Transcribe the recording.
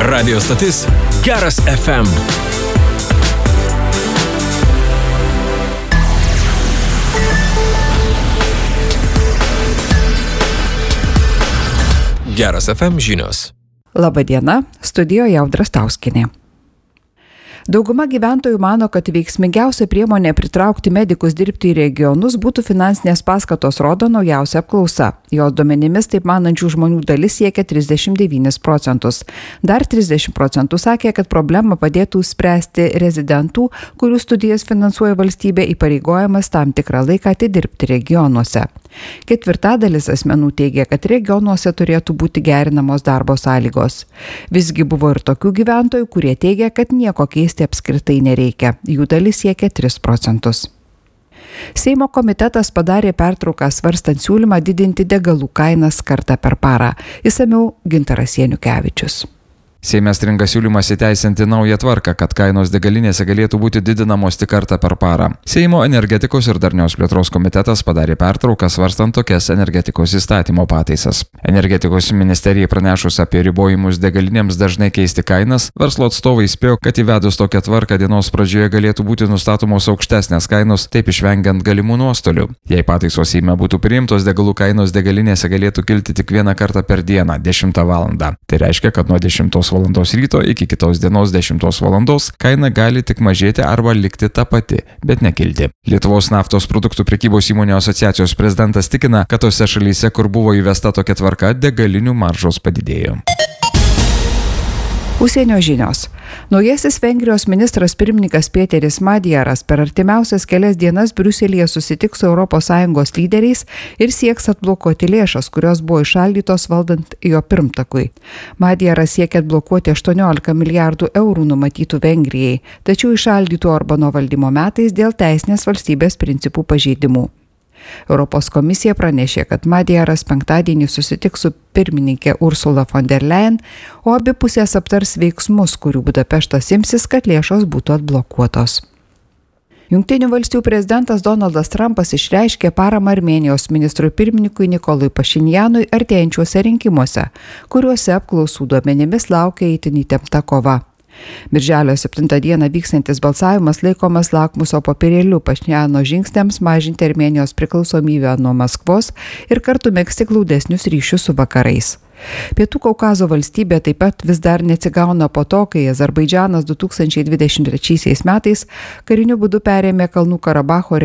Radio stotis Geras FM. Geras FM žinios. Labadiena, studijoje Audra Stauskienė. Dauguma gyventojų mano, kad veiksmingiausia priemonė pritraukti medikus dirbti į regionus būtų finansinės paskatos, rodo naujausia apklausa. Jos duomenimis taip manančių žmonių dalis siekia 39%. Dar 30% sakė, kad problemą padėtų spręsti rezidentų, kurių studijas finansuoja valstybė, įpareigojamas tam tikrą laiką atidirbti regionuose. Ketvirtadalis asmenų teigia, kad regionuose turėtų būti gerinamos darbo sąlygos. Visgi buvo ir tokių gyventojų, kurie teigia, kad nieko keisti apskritai nereikia. Jų dalis siekia 3%. Seimo komitetas padarė pertrauką svarstant siūlymą didinti degalų kainas kartą per parą. Išsamiau Gintaras Janukevičius. Seime stringa siūlymas įteisinti naują tvarką, kad kainos degalinėse galėtų būti didinamos tik kartą per parą. Seimo energetikos ir darnios plėtros komitetas padarė pertrauką svarstant tokias energetikos įstatymo pataisas. Energetikos ministerijai pranešus apie ribojimus degalinėms dažnai keisti kainas, verslo atstovai įspėjo, kad įvedus tokią tvarką dienos pradžioje galėtų būti nustatomos aukštesnės kainos, taip išvengiant galimų nuostolių. Jei pataisos Seime būtų priimtos, degalų kainos degalinėse galėtų kilti tik vieną kartą per dieną, 10 valandą. Tai reiškia, kad nuo 10 valandos ryto iki kitos dienos 10 valandos kaina gali tik mažėti arba likti ta pati, bet nekilti. Lietuvos naftos produktų prekybos įmonių asociacijos prezidentas tikina, kad tose šalyse, kur buvo įvesta tokia tvarka, degalinių maržos padidėjo. Užsienio žinios. Naujasis Vengrijos ministras pirmininkas Pėteris Madjaras per artimiausias kelias dienas Briuselyje susitiks su ES lyderiais ir sieks atblokuoti lėšas, kurios buvo įšaldytos valdant jo pirmtakui. Madjaras siekia atblokuoti 18 milijardų eurų numatytų Vengrijai, tačiau įšaldytų Orbano valdymo metais dėl teisinės valstybės principų pažeidimų. Europos komisija pranešė, kad Madjaras penktadienį susitiks su pirmininkė Ursula von der Leyen, o abi pusės aptars veiksmus, kurių Budapeštas imsis, kad lėšos būtų atblokuotos. Jungtinių valstijų prezidentas Donaldas Trumpas išreiškė paramą Armėnijos ministrui pirmininkui Nikolui Pašinjanui artėjančiuose rinkimuose, kuriuose apklausų duomenimis laukia itin įtempta kova. Birželio 7 dieną vykstantis balsavimas laikomas lakmuso popierėliu Pašinjano žingsniams mažinti Armėnijos priklausomybę nuo Maskvos ir kartu megzti glaudesnius ryšius su vakarais. Pietų Kaukazo valstybė taip pat vis dar neatsigauna po to, kai Azerbaidžanas 2023 metais kariniu būdu perėmė Kalnų Karabacho